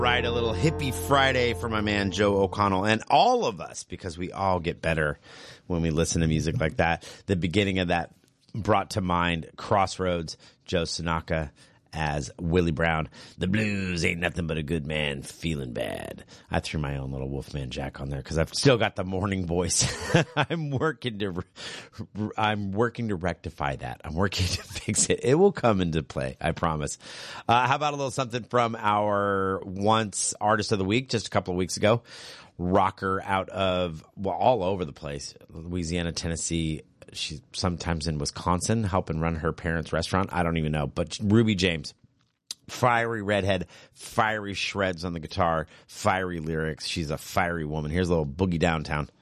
Right, a little hippie Friday for my man Joe O'Connell and all of us, because we all get better when we listen to music like that. The beginning of that brought to mind Crossroads, Joe Sanaka as Willie Brown. The blues ain't nothing but a good man feeling bad. I threw my own little Wolfman Jack on there because I've still got the morning voice. I'm working to rectify that. I'm working to fix it. It will come into play, I promise. How about a little something from our once artist of the week just a couple of weeks ago? Rocker out of, well, all over the place. Louisiana, Tennessee. She's sometimes in Wisconsin helping run her parents' restaurant. I don't even know. But Ruby James, fiery redhead, fiery shreds on the guitar, fiery lyrics. She's a fiery woman. Here's a little Boogie Downtown.